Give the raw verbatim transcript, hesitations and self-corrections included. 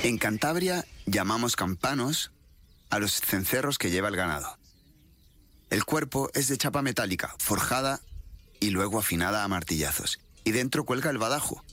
En Cantabria llamamos campanos a los cencerros que lleva el ganado. El cuerpo es de chapa metálica, forjada y luego afinada a martillazos. Y dentro cuelga el badajo,